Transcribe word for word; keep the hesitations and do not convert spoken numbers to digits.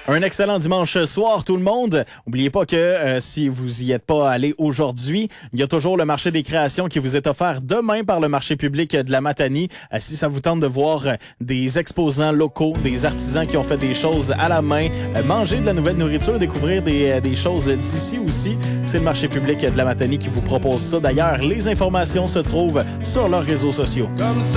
Un excellent dimanche soir, tout le monde. N'oubliez pas que euh, si vous y êtes pas allé aujourd'hui, il y a toujours le marché des créations qui vous est offert demain par le marché public de la Matanie. Euh, si ça vous tente de voir euh, des exposants locaux, des artisans qui ont fait des choses à la main, euh, manger de la nouvelle nourriture, découvrir des, euh, des choses d'ici aussi, c'est le marché public de la Matanie qui vous propose ça. D'ailleurs, les informations se trouvent sur leurs réseaux sociaux. Comme ça.